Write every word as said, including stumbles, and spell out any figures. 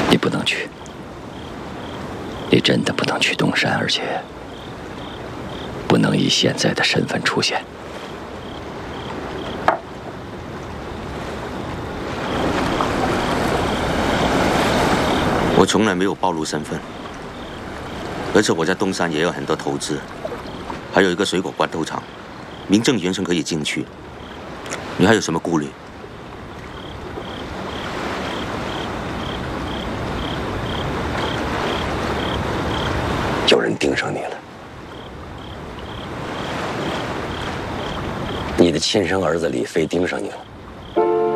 你不能去，你真的不能去东山，而且不能以现在的身份出现。 我从来没有暴露身份，而且我在东山也有很多投资，还有一个水果罐头厂，名正言顺可以进去。你还有什么顾虑？ 有人盯上你了，你的亲生儿子李飞盯上你了。